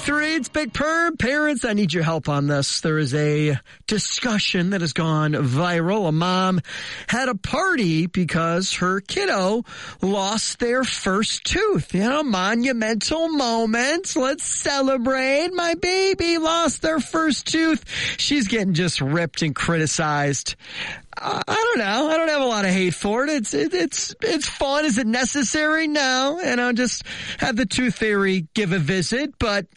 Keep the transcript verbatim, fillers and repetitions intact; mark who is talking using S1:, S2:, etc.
S1: ninety-three, it's Big Perm. Parents, I need your help on this. There is a discussion that has gone viral. A mom had a party because her kiddo lost their first tooth. You know, monumental moment. Let's celebrate. My baby lost their first tooth. She's getting just ripped and criticized. I don't know. I don't have a lot of hate for it. It's it, it's it's fun. Is it necessary? No. And I'll just have the Tooth Fairy give a visit. But